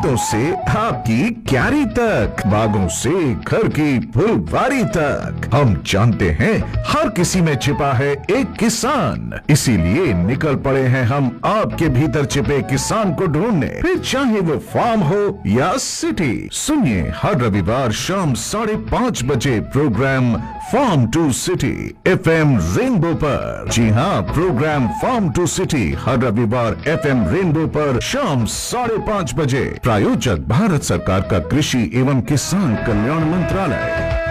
खेतों से आपकी क्यारी तक, बागों से घर की फुलवारी तक, हम जानते हैं हर किसी में छिपा है एक किसान। इसीलिए निकल पड़े हैं हम आपके भीतर छिपे किसान को ढूंढने, फिर चाहे वो फार्म हो या सिटी। सुनिए हर रविवार शाम 5:30 बजे programme farm to city FM rainbow पर। जी हाँ, प्रोग्राम फार्म टू सिटी हर रविवार FM रेनबो पर शाम 5:30 बजे। प्रायोजक भारत सरकार का कृषि एवं किसान कल्याण मंत्रालय।